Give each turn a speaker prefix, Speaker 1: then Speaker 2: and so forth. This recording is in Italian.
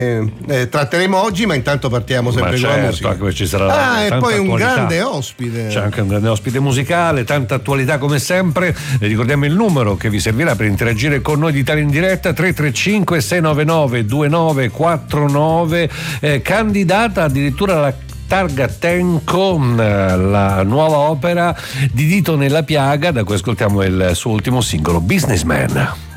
Speaker 1: tratteremo oggi, ma intanto partiamo sempre con la musica.
Speaker 2: Anche perché ci sarà
Speaker 1: e poi un
Speaker 2: attualità.
Speaker 1: grande ospite.
Speaker 2: C'è anche un grande ospite musicale, tanta attualità come sempre. Ricordiamo il numero che vi servirà per interagire con noi di Italia in diretta: 335 699 2949, candidata addirittura alla Targa Tenco, la nuova opera di Dito Nella Piaga, da cui ascoltiamo il suo ultimo singolo, Businessman.